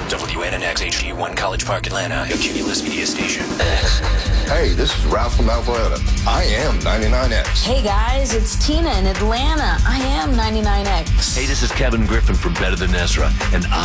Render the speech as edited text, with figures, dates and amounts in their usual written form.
WNNX HD1 College Park, Atlanta, your Cumulus media station. Hey, this is Ralph from Alpharetta. I am 99X. Hey guys, it's Tina in Atlanta. I am 99X. Hey, this is Kevin Griffin from Better Than Ezra, and